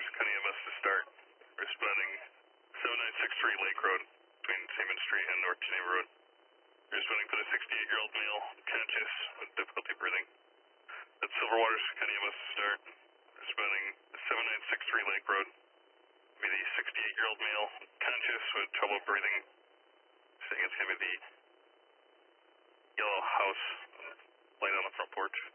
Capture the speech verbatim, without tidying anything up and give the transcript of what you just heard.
Waters County E M S to start. Responding seven nine six three Lake Road between Seaman Street and North Geneva Road. Responding for the sixty-eight-year-old male, conscious with difficulty breathing. That's Silver Waters County E M S to start. Responding seven nine six three Lake Road. Be the sixty-eight-year-old male, conscious with trouble breathing. I think it's going to be the yellow house light on the front porch.